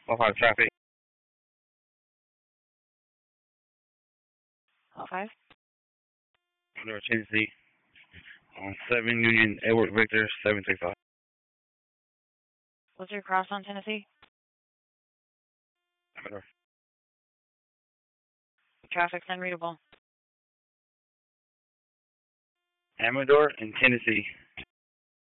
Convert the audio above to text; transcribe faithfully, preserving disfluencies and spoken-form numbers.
Ohio traffic. five. North Tennessee. On seven Union Edward Victor seven three five. What's your cross on Tennessee? Amador. Traffic's unreadable. Amador in Tennessee.